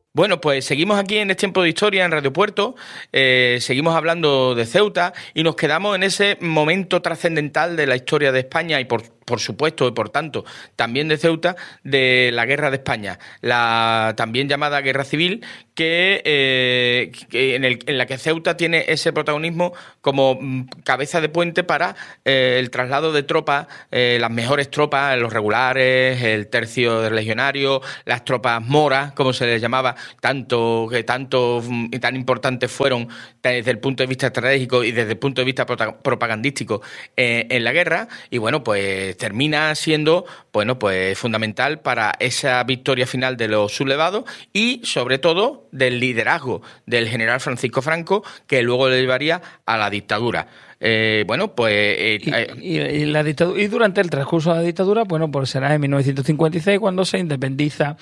Bueno, pues seguimos aquí en este tiempo de historia en Radio Puerto, seguimos hablando de Ceuta y nos quedamos en ese momento trascendental de la historia de España y por supuesto y por tanto también de Ceuta, de la Guerra de España, la también llamada Guerra Civil, en la que Ceuta tiene ese protagonismo como cabeza de puente para el traslado de tropas, las mejores tropas, los regulares, el tercio de legionarios, las tropas moras, como se les llamaba, tanto y tan importantes fueron desde el punto de vista estratégico y desde el punto de vista propagandístico en la guerra. Y bueno, pues termina siendo, bueno, pues fundamental para esa victoria final de los sublevados y sobre todo del liderazgo del general Francisco Franco, que luego le llevaría a la dictadura. Bueno, pues... La dictadura, y durante el transcurso de la dictadura, bueno, pues será en 1956 cuando se independiza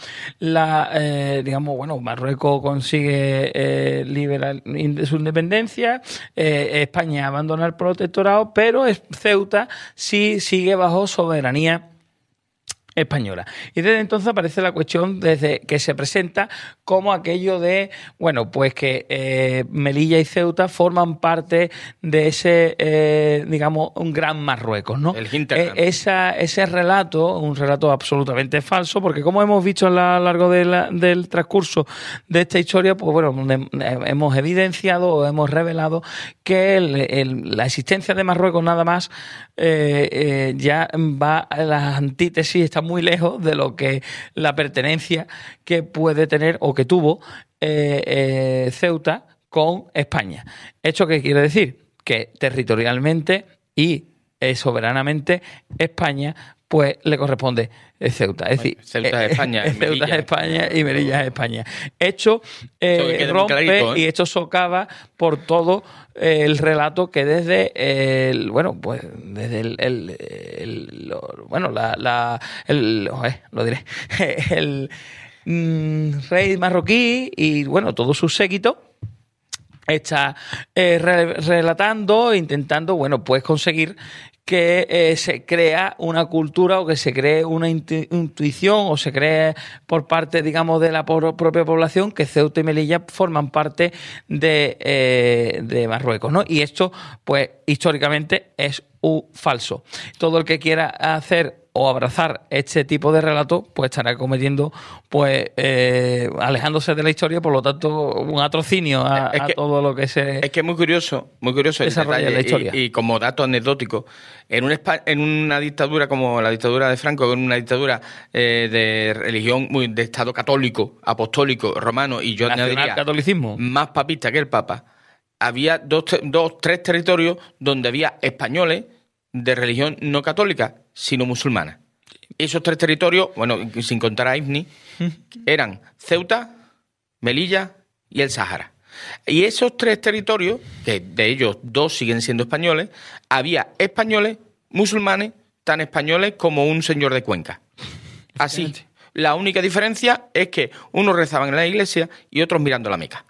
Marruecos consigue liberar su independencia, España abandona el protectorado, pero Ceuta sí sigue bajo soberanía española. Y desde entonces aparece la cuestión desde que se presenta como aquello de, bueno, pues que Melilla y Ceuta forman parte de ese, un gran Marruecos, ¿no? El hinterland. Ese relato, un relato absolutamente falso, porque como hemos visto a lo largo del transcurso de esta historia, pues bueno, hemos evidenciado o hemos revelado que la existencia de Marruecos nada más ya va a las antítesis, está muy lejos de lo que la pertenencia que puede tener o que tuvo Ceuta con España. ¿Esto qué quiere decir? Que territorialmente y soberanamente España pues le corresponde Ceuta. Es decir, Ceuta es España, Ceuta es España y Melilla es España. Esto rompe clarito, y esto socava por todo el relato que desde el rey marroquí y bueno, todo su séquito está relatando, intentando, bueno, pues conseguir que se crea una cultura o que se cree una intuición o se cree por parte, digamos, de la propia población que Ceuta y Melilla forman parte de Marruecos, ¿no? Y esto, pues, históricamente es falso. Todo el que quiera hacer o abrazar este tipo de relato, pues estará cometiendo, pues, alejándose de la historia, por lo tanto, un atrocinio a todo lo que se... Es que es muy curioso desarrolla el la historia. Y como dato anecdótico, en una dictadura como la dictadura de Franco, en una dictadura de religión, de Estado católico, apostólico, romano, y yo añadiría catolicismo, más papista que el Papa, había tres territorios donde había españoles de religión no católica, sino musulmana. Esos tres territorios, bueno, sin contar a Ifni, eran Ceuta, Melilla y el Sáhara. Y esos tres territorios, que de ellos dos siguen siendo españoles, había españoles, musulmanes, tan españoles como un señor de Cuenca. Así. La única diferencia es que unos rezaban en la iglesia y otros mirando la Meca.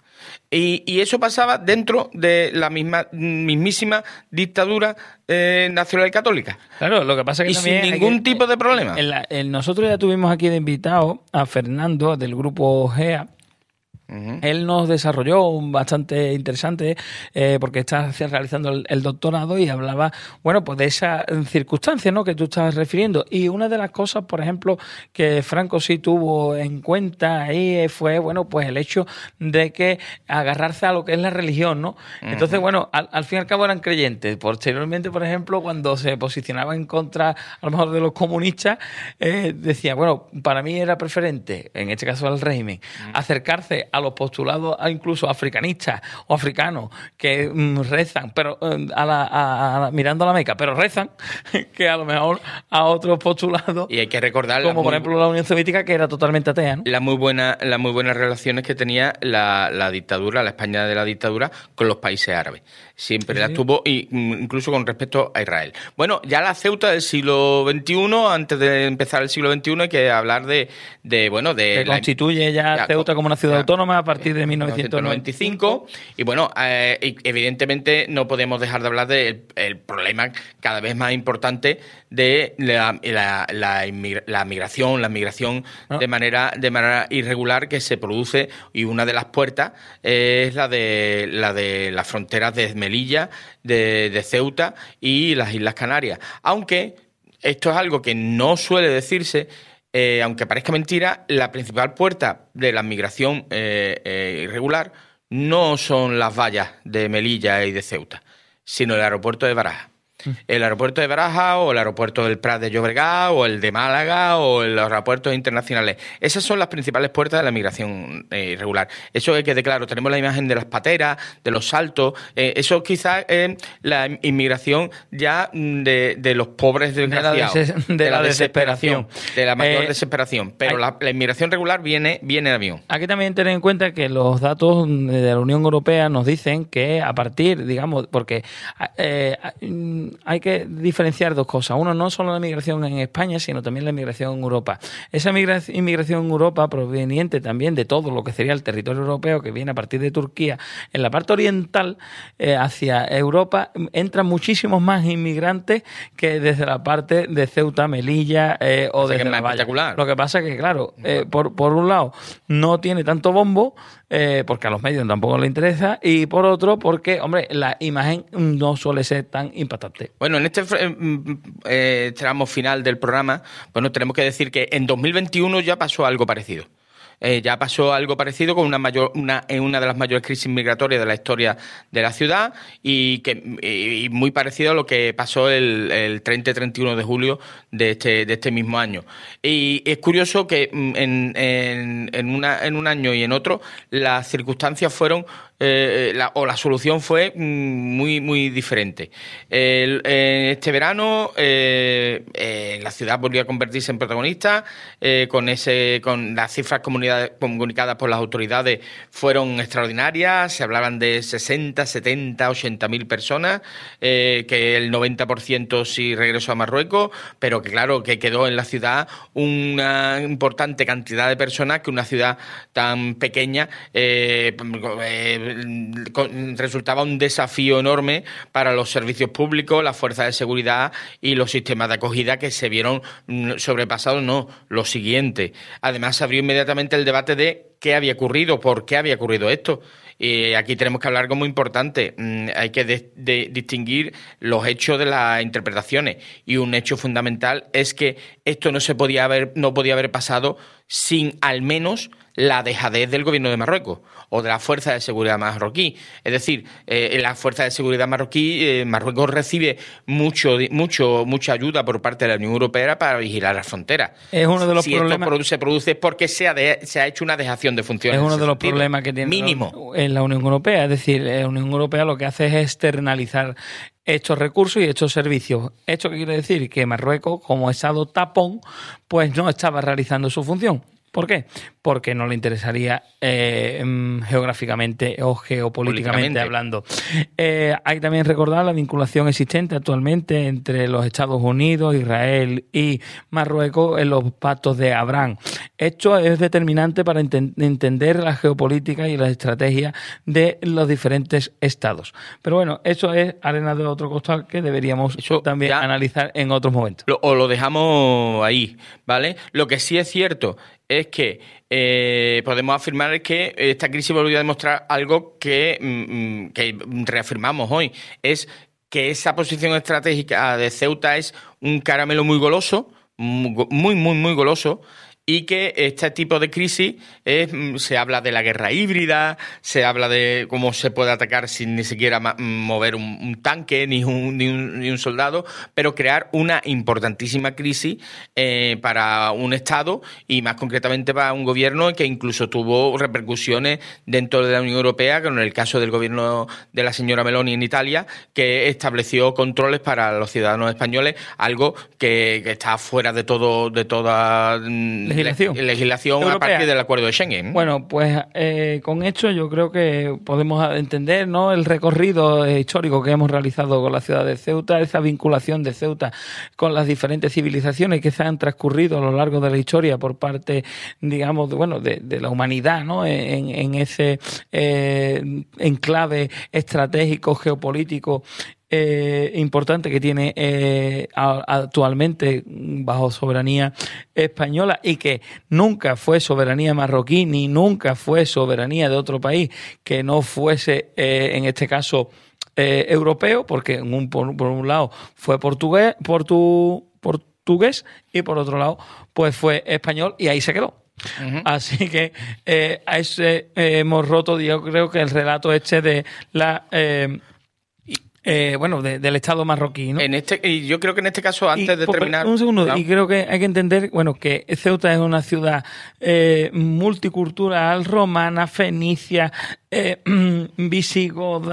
Y eso pasaba dentro de la mismísima dictadura nacional y católica. Claro, lo que pasa es que y también sin ningún tipo de problema. Nosotros ya tuvimos aquí de invitado a Fernando del grupo GEA. Uh-huh. Él nos desarrolló un bastante interesante porque está realizando el doctorado y hablaba, bueno, pues de esa circunstancia, ¿no?, que tú estás refiriendo. Y una de las cosas, por ejemplo, que Franco sí tuvo en cuenta ahí fue, bueno, pues el hecho de que agarrarse a lo que es la religión, ¿no? Uh-huh. Entonces, bueno, al fin y al cabo eran creyentes. Posteriormente, por ejemplo, cuando se posicionaba en contra, a lo mejor, de los comunistas, decía, bueno, para mí era preferente, en este caso al régimen, acercarse a los postulados incluso africanistas o africanos que rezan, pero mirando a la Meca, pero rezan, que a lo mejor a otros postulados. Y hay que recordar, como por ejemplo la Unión Soviética, que era totalmente atea, ¿no? Las muy buenas relaciones que tenía la dictadura, la España de la dictadura, con los países árabes. Siempre las tuvo, incluso con respecto a Israel. Bueno, ya la Ceuta del siglo XXI, antes de empezar el siglo XXI, hay que hablar de que constituye ya Ceuta como una ciudad autónoma más a partir de 1995. Y bueno, evidentemente no podemos dejar de hablar del problema cada vez más importante de la migración de manera irregular que se produce, y una de las puertas es la de las fronteras de Melilla, de Ceuta y las Islas Canarias. Aunque esto es algo que no suele decirse, aunque parezca mentira, la principal puerta de la migración irregular no son las vallas de Melilla y de Ceuta, sino el aeropuerto de Barajas. El aeropuerto de Barajas o el aeropuerto del Prat de Llobregat o el de Málaga o los aeropuertos internacionales. Esas son las principales puertas de la migración irregular. Eso que quede claro. Tenemos la imagen de las pateras, de los saltos. Eso quizás es la inmigración ya de los pobres desgraciados. De la desesperación. De la mayor desesperación. Pero la inmigración regular viene en avión. Aquí también tener en cuenta que los datos de la Unión Europea nos dicen que a partir, digamos, porque hay que diferenciar dos cosas. Uno, no solo la migración en España, sino también la migración en Europa. Esa inmigración en Europa, proveniente también de todo lo que sería el territorio europeo, que viene a partir de Turquía, en la parte oriental hacia Europa, entran muchísimos más inmigrantes que desde la parte de Ceuta, Melilla o desde la Valla. Lo que pasa es que, claro, por un lado, no tiene tanto bombo, porque a los medios tampoco les interesa, y por otro, porque, hombre, la imagen no suele ser tan impactante. Bueno, en este tramo final del programa, bueno, tenemos que decir que en 2021 ya pasó algo parecido. Con una de las mayores crisis migratorias de la historia de la ciudad, y muy parecido a lo que pasó el 30 y 31 de julio de este mismo año. Y es curioso que en un año y en otro las circunstancias fueron la solución fue muy, muy diferente. Este verano la ciudad volvió a convertirse en protagonista, con las cifras comunicadas por las autoridades fueron extraordinarias. Se hablaban de 60, 70, 80.000 personas, que el 90% sí regresó a Marruecos, pero que claro, que quedó en la ciudad una importante cantidad de personas que una ciudad tan pequeña resultaba un desafío enorme para los servicios públicos, las fuerzas de seguridad y los sistemas de acogida, que se vieron sobrepasados. No, lo siguiente. Además, se abrió inmediatamente el debate de qué había ocurrido, por qué había ocurrido esto. Y aquí tenemos que hablar algo muy importante. Hay que distinguir los hechos de las interpretaciones. Y un hecho fundamental es que esto no podía haber pasado sin al menos la dejadez del gobierno de Marruecos o de la Fuerza de Seguridad marroquí. Es decir, la Fuerza de Seguridad marroquí, Marruecos recibe mucha ayuda por parte de la Unión Europea para vigilar las fronteras. Es uno de los problemas. Esto se produce porque se ha hecho una dejación de funciones. Es uno de los problemas que tiene en la Unión Europea. Es decir, la Unión Europea lo que hace es externalizar estos recursos y estos servicios. ¿Esto qué quiere decir? Que Marruecos, como Estado tapón, pues no estaba realizando su función. ¿Por qué? Porque no le interesaría geográficamente o geopolíticamente hablando. Hay también recordar la vinculación existente actualmente entre los Estados Unidos, Israel y Marruecos en los pactos de Abraham. Esto es determinante para entender la geopolítica y la estrategia de los diferentes estados. Pero bueno, eso es arena de otro costal que deberíamos también analizar en otros momentos. Lo dejamos ahí, ¿vale? Lo que sí es cierto es que podemos afirmar es que esta crisis volvió a demostrar algo que reafirmamos hoy, es que esa posición estratégica de Ceuta es un caramelo muy goloso, muy, muy, muy goloso, y que este tipo de crisis se habla de la guerra híbrida, se habla de cómo se puede atacar sin ni siquiera mover un tanque ni un soldado, pero crear una importantísima crisis para un Estado y más concretamente para un gobierno que incluso tuvo repercusiones dentro de la Unión Europea, como en el caso del gobierno de la señora Meloni en Italia, que estableció controles para los ciudadanos españoles, algo que está fuera de toda legislación a partir del acuerdo de Schengen. Bueno, pues con esto yo creo que podemos entender, ¿no?, el recorrido histórico que hemos realizado con la ciudad de Ceuta, esa vinculación de Ceuta con las diferentes civilizaciones que se han transcurrido a lo largo de la historia por parte, digamos, de la humanidad, ¿no?, en ese enclave estratégico, geopolítico importante que tiene actualmente bajo soberanía española, y que nunca fue soberanía marroquí ni nunca fue soberanía de otro país que no fuese, en este caso, europeo, porque por un lado fue portugués y por otro lado pues fue español, y ahí se quedó. Uh-huh. Así que a ese hemos roto, yo creo, que el relato de la del Estado marroquí, ¿no? Y yo creo que en este caso, antes de terminar... Un segundo, ¿no? Y creo que hay que entender, que Ceuta es una ciudad multicultural, romana, fenicia, visigoda,